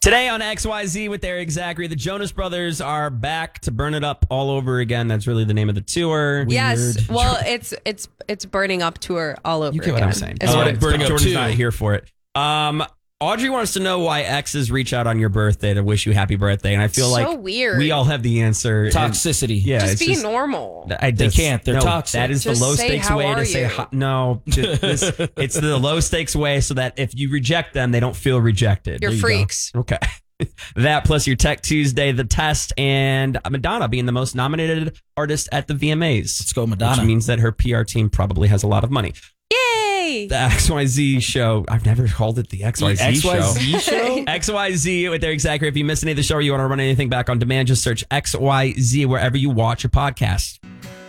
Today on XYZ with Eric Zachary, the Jonas Brothers are back to burn it up all over again. That's really the name of the tour. Yes. Well, it's burning up tour all over You get again. what I'm saying. Burning Up Jordan's 2. not here for it. Audrey wants to know why exes reach out on your birthday to wish you happy birthday. And I feel So like weird. we all have the answer. Toxicity. Yeah, Just it's be normal. They can't. They're toxic. That is Just the low say, stakes "How way are to say you?" no. It's the low stakes way so that if you reject them, they don't feel rejected. You're There you go. freaks. Okay. That plus your Tech Tuesday, the test, and Madonna being the most nominated artist at the VMAs. Let's go, Madonna. Which means that her PR team probably has a lot of money. Yay! The XYZ show. I've never called it the XYZ show. show? XYZ with Eric Zachary. If you missed any of the show or you want to run anything back on demand, just search XYZ wherever you watch your podcast.